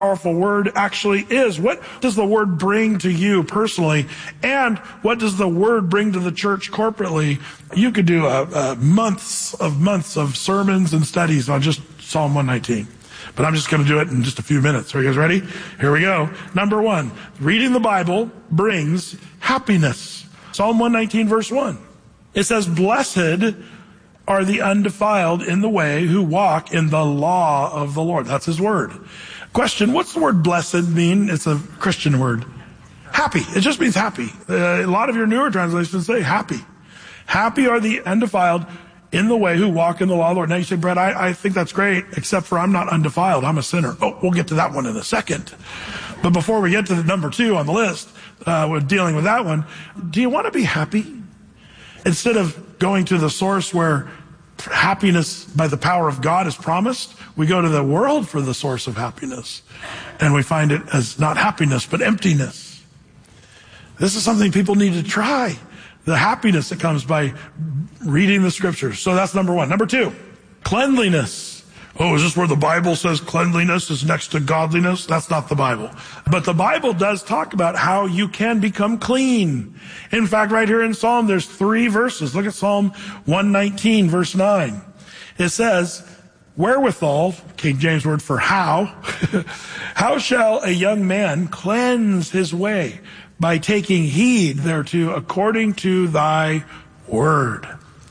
powerful word actually is. What does the word bring to you personally? And what does the word bring to the church corporately? You could do months of sermons and studies on just Psalm 119. But I'm just going to do it in just a few minutes. Are you guys ready? Here we go. Number 1, reading the Bible brings happiness. Psalm 119 verse 1. It says, "Blessed are the undefiled in the way who walk in the law of the Lord." That's his word. Question, what's the word blessed mean? It's a Christian word. Happy. It just means happy. A lot of your newer translations say happy. Happy are the undefiled in the way who walk in the law of the Lord. Now you say, Brett, I think that's great, except for I'm not undefiled. I'm a sinner. Oh, we'll get to that one in a second. But before we get to the number 2 on the list, we're dealing with that one. Do you want to be happy? Instead of going to the source where happiness by the power of God is promised, we go to the world for the source of happiness. And we find it as not happiness, but emptiness. This is something people need to try. The happiness that comes by reading the scriptures. So that's number 1. Number 2, cleanliness. Oh, is this where the Bible says cleanliness is next to godliness? That's not the Bible. But the Bible does talk about how you can become clean. In fact, right here in Psalm, there's 3 verses. Look at Psalm 119, verse 9. It says, "Wherewithal," King James word for how, "how shall a young man cleanse his way? By taking heed thereto according to thy word."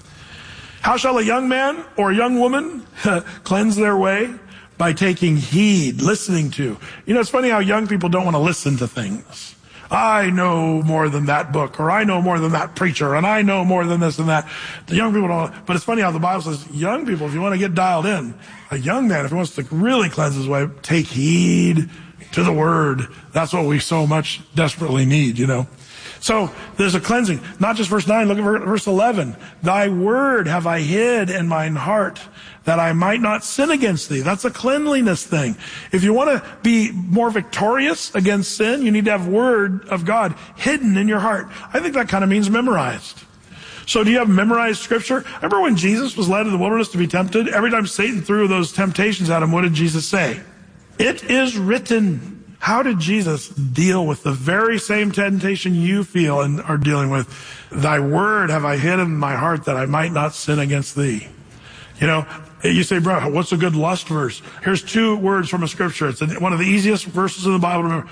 How shall a young man or a young woman cleanse their way? By taking heed, listening to. You know, it's funny how young people don't want to listen to things. I know more than that book, or I know more than that preacher, and I know more than this and that. The young people don't. But it's funny how the Bible says, young people, if you want to get dialed in, a young man, if he wants to really cleanse his way, take heed to the word. That's what we so much desperately need, you know. So there's a cleansing. Not just verse 9, look at verse 11. "Thy word have I hid in mine heart, that I might not sin against thee." That's a cleanliness thing. If you want to be more victorious against sin, you need to have word of God hidden in your heart. I think that kind of means memorized. So do you have memorized scripture? Remember when Jesus was led in the wilderness to be tempted? Every time Satan threw those temptations at him, what did Jesus say? "It is written." How did Jesus deal with the very same temptation you feel and are dealing with? "Thy word have I hid in my heart that I might not sin against thee." You know, you say, bro, what's a good lust verse? Here's 2 words from a scripture. It's one of the easiest verses in the Bible to remember.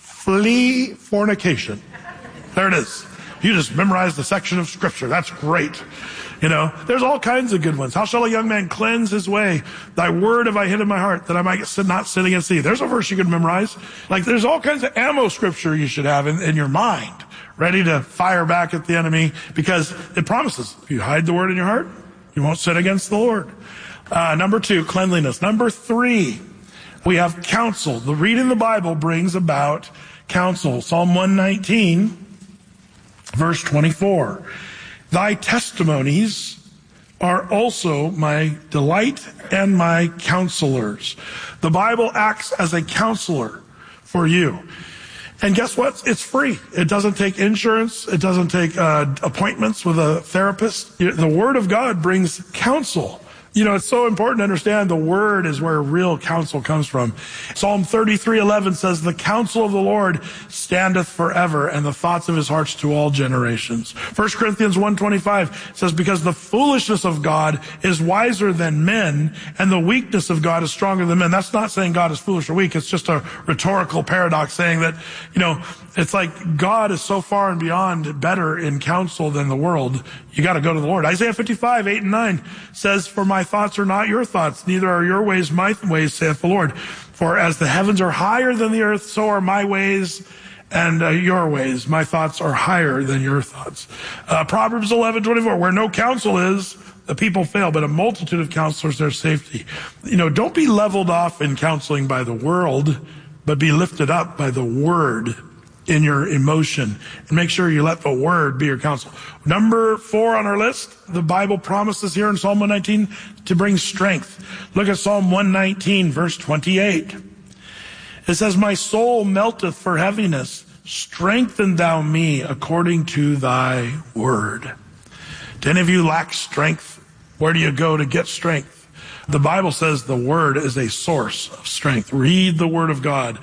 Flee fornication. There it is. You just memorized the section of scripture. That's great. You know, there's all kinds of good ones. "How shall a young man cleanse his way? Thy word have I hid in my heart, that I might not sin against thee." There's a verse you can memorize. Like, there's all kinds of ammo scripture you should have in your mind, ready to fire back at the enemy, because it promises, if you hide the word in your heart, you won't sin against the Lord. Number 2, cleanliness. Number 3, we have counsel. The reading the Bible brings about counsel. Psalm 119, verse 24. "Thy testimonies are also my delight and my counselors." The Bible acts as a counselor for you. And guess what? It's free. It doesn't take insurance. It doesn't take appointments with a therapist. The Word of God brings counsel. You know, it's so important to understand the word is where real counsel comes from. Psalm 33:11 says, "The counsel of the Lord standeth forever, and the thoughts of his hearts to all generations." 1 Corinthians 1:25 says, "Because the foolishness of God is wiser than men, and the weakness of God is stronger than men." That's not saying God is foolish or weak. It's just a rhetorical paradox saying that, you know, it's like God is so far and beyond better in counsel than the world. You got to go to the Lord. Isaiah 55:8-9 says, "For my thoughts are not your thoughts, neither are your ways my ways, saith the Lord. For as the heavens are higher than the earth, so are my ways and your ways. My thoughts are higher than your thoughts." Proverbs 11:24, "Where no counsel is, the people fail, but a multitude of counselors there's safety." You know, don't be leveled off in counseling by the world, but be lifted up by the word in your emotion, and make sure you let the word be your counsel. Number 4 on our list, the Bible promises here in Psalm 119 to bring strength. Look at Psalm 119, verse 28. It says, "My soul melteth for heaviness. Strengthen thou me according to thy word." Do any of you lack strength? Where do you go to get strength? The Bible says the Word is a source of strength. Read the Word of God.